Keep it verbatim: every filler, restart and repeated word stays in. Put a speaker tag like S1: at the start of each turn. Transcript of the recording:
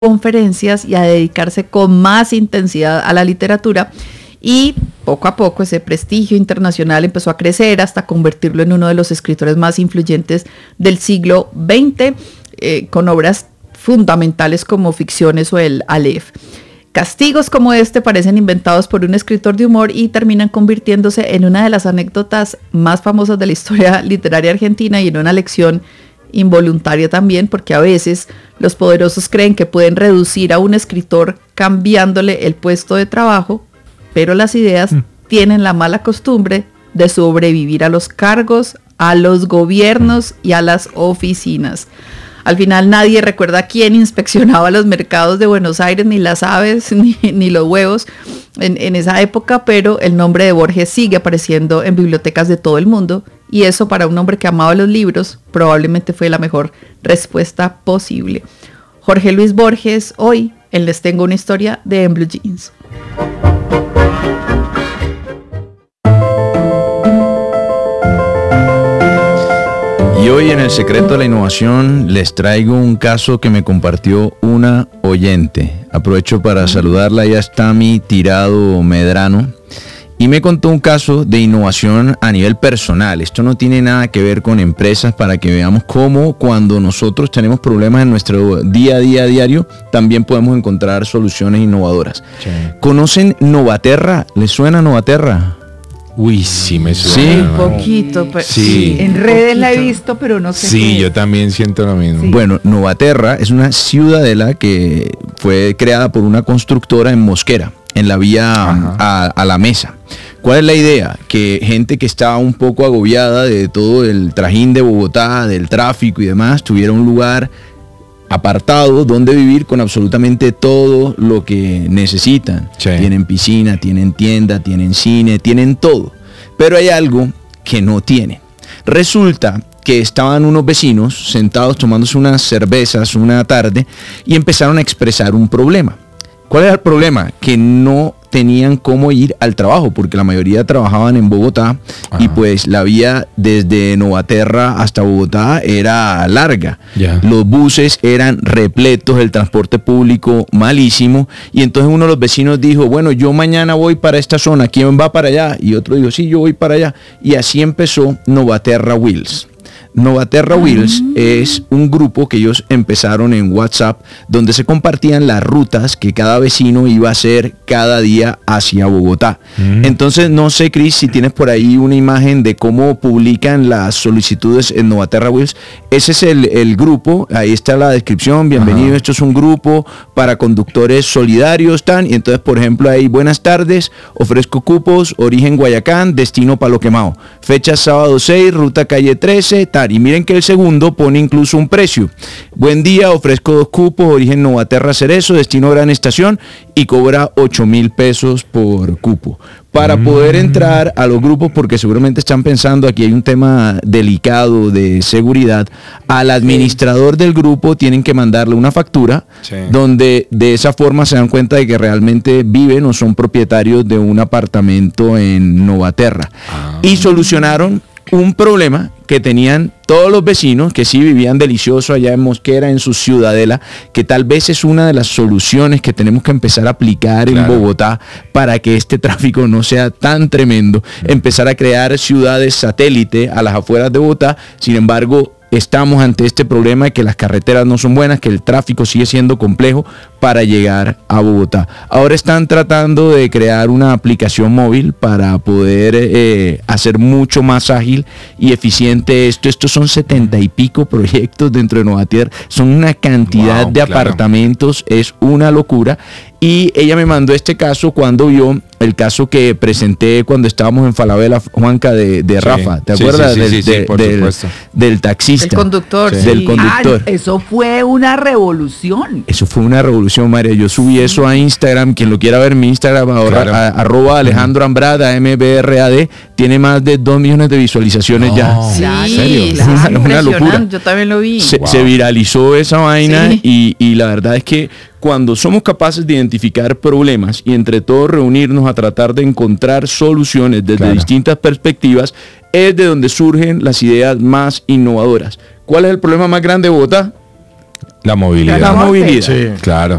S1: conferencias y a dedicarse con más intensidad a la literatura, y poco a poco ese prestigio internacional empezó a crecer hasta convertirlo en uno de los escritores más influyentes del siglo veinte, eh, con obras fundamentales como Ficciones o el Aleph. Castigos como este parecen inventados por un escritor de humor y terminan convirtiéndose en una de las anécdotas más famosas de la historia literaria argentina y en una lección involuntaria también, porque a veces los poderosos creen que pueden reducir a un escritor cambiándole el puesto de trabajo, pero las ideas mm. tienen la mala costumbre de sobrevivir a los cargos, a los gobiernos y a las oficinas. Al final nadie recuerda quién inspeccionaba los mercados de Buenos Aires, ni las aves, ni, ni los huevos en, en esa época, pero el nombre de Borges sigue apareciendo en bibliotecas de todo el mundo, y eso para un hombre que amaba los libros probablemente fue la mejor respuesta posible. Jorge Luis Borges, hoy en Les Tengo una Historia de En Blue Jeans.
S2: Y hoy en El Secreto de la Innovación les traigo un caso que me compartió una oyente. Aprovecho para saludarla, ella es Tami Tirado Medrano, y me contó un caso de innovación a nivel personal. Esto no tiene nada que ver con empresas, para que veamos cómo cuando nosotros tenemos problemas en nuestro día a día diario, también podemos encontrar soluciones innovadoras. Sí. ¿Conocen Novaterra? ¿Les suena Novaterra?
S3: Uy, sí me suena.
S1: Sí, un poquito. Pero,
S3: sí.
S1: sí. En redes la he visto, pero no sé.
S3: Sí, yo también siento lo mismo.
S2: Sí. Bueno, Novaterra es una ciudadela que fue creada por una constructora en Mosquera, en la vía a, a la Mesa. ¿Cuál es la idea? Que gente que estaba un poco agobiada de todo el trajín de Bogotá, del tráfico y demás, tuviera un lugar apartado donde vivir con absolutamente todo lo que necesitan. Sí. Tienen piscina, tienen tienda, tienen cine, tienen todo. Pero hay algo que no tienen. Resulta que estaban unos vecinos sentados tomándose unas cervezas una tarde y empezaron a expresar un problema. ¿Cuál era el problema? Que no tenían cómo ir al trabajo, porque la mayoría trabajaban en Bogotá. Ajá. Y pues la vía desde Novaterra hasta Bogotá era larga. Yeah. Los buses eran repletos, el transporte público malísimo, y entonces uno de los vecinos dijo, bueno, yo mañana voy para esta zona, ¿quién va para allá? Y otro dijo, sí, yo voy para allá. Y así empezó Novaterra Wheels. Novaterra Wheels uh-huh. es un grupo que ellos empezaron en WhatsApp, donde se compartían las rutas que cada vecino iba a hacer cada día hacia Bogotá. Uh-huh. Entonces, no sé, Chris, si tienes por ahí una imagen de cómo publican las solicitudes en Novaterra Wheels. Ese es el, el grupo, ahí está la descripción, bienvenido, uh-huh. esto es un grupo para conductores solidarios, tan, y entonces, por ejemplo, ahí, buenas tardes, ofrezco cupos, origen Guayacán, destino Palo Quemado, fecha sábado seis, ruta calle trece, tan. Y miren que el segundo pone incluso un precio. Buen día, ofrezco dos cupos, origen Novaterra Cerezo, destino Gran Estación, y cobra ocho mil pesos por cupo. Para mm. poder entrar a los grupos, porque seguramente están pensando, aquí hay un tema delicado de seguridad, al administrador del grupo tienen que mandarle una factura, sí. donde de esa forma se dan cuenta de que realmente viven o son propietarios de un apartamento en Novaterra. Ah. Y solucionaron un problema que tenían todos los vecinos que sí vivían delicioso allá en Mosquera, en su ciudadela, que tal vez es una de las soluciones que tenemos que empezar a aplicar claro. en Bogotá para que este tráfico no sea tan tremendo, empezar a crear ciudades satélite a las afueras de Bogotá. Sin embargo, estamos ante este problema de que las carreteras no son buenas, que el tráfico sigue siendo complejo para llegar a Bogotá. Ahora están tratando de crear una aplicación móvil para poder eh, hacer mucho más ágil y eficiente esto. Estos son setenta y pico proyectos dentro de Novaterra. Son una cantidad wow, de claro. apartamentos, es una locura. Y ella me mandó este caso cuando vio el caso que presenté cuando estábamos en Falabella, Juanca, de, de sí, Rafa. ¿Te
S3: sí,
S2: acuerdas?
S3: Sí, sí,
S2: del,
S3: sí,
S2: de,
S3: sí, por
S2: del,
S3: supuesto.
S2: Del taxista.
S1: El conductor.
S2: Sí. Del
S1: sí.
S2: conductor.
S1: Ah, eso fue una revolución.
S2: Eso fue una revolución, María. Yo subí sí. eso a Instagram. Quien lo quiera ver, mi Instagram, ahora, claro. a, arroba Alejandro Ambrada, M B R A D, tiene más de dos millones de visualizaciones no. ya.
S1: Sí,
S2: ¿en serio?
S1: Claro,
S2: una, una locura.
S1: Yo también lo vi.
S2: Se,
S1: wow.
S2: se viralizó esa vaina
S1: sí.
S2: y, y la verdad es que cuando somos capaces de identificar problemas y entre todos reunirnos a tratar de encontrar soluciones desde claro. distintas perspectivas, es de donde surgen las ideas más innovadoras. ¿Cuál es el problema más grande de Bogotá?
S3: La movilidad.
S2: La
S1: Transporte.
S2: movilidad.
S4: Sí.
S3: Claro.